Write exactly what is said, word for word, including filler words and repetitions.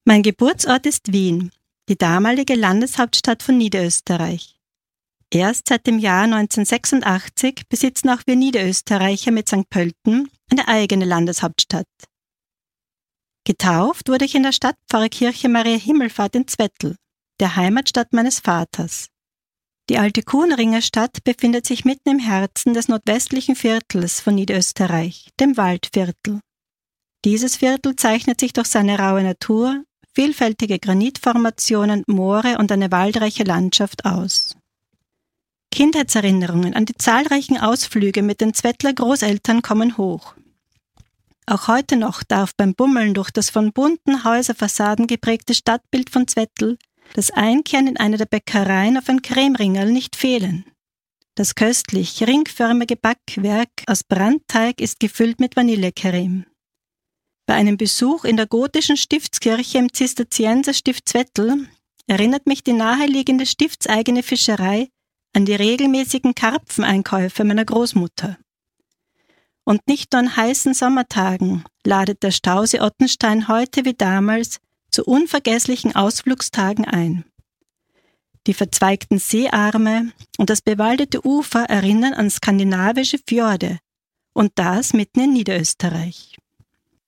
Mein Geburtsort ist Wien, die damalige Landeshauptstadt von Niederösterreich. Erst seit dem Jahr neunzehnhundertsechsundachtzig besitzen auch wir Niederösterreicher mit Sankt Pölten eine eigene Landeshauptstadt. Getauft wurde ich in der Stadtpfarrkirche Maria Himmelfahrt in Zwettl, der Heimatstadt meines Vaters. Die alte Kuhnringer Stadt befindet sich mitten im Herzen des nordwestlichen Viertels von Niederösterreich, dem Waldviertel. Dieses Viertel zeichnet sich durch seine raue Natur, vielfältige Granitformationen, Moore und eine waldreiche Landschaft aus. Kindheitserinnerungen an die zahlreichen Ausflüge mit den Zwettler Großeltern kommen hoch. Auch heute noch darf beim Bummeln durch das von bunten Häuserfassaden geprägte Stadtbild von Zwettl das Einkehren in eine der Bäckereien auf ein Cremeringerl nicht fehlen. Das köstlich ringförmige Backwerk aus Brandteig ist gefüllt mit Vanillecreme. Bei einem Besuch in der gotischen Stiftskirche im Zisterzienserstift Zwettl erinnert mich die naheliegende stiftseigene Fischerei an die regelmäßigen Karpfeneinkäufe meiner Großmutter. Und nicht nur an heißen Sommertagen ladet der Stausee Ottenstein heute wie damals zu unvergesslichen Ausflugstagen ein. Die verzweigten Seearme und das bewaldete Ufer erinnern an skandinavische Fjorde und das mitten in Niederösterreich.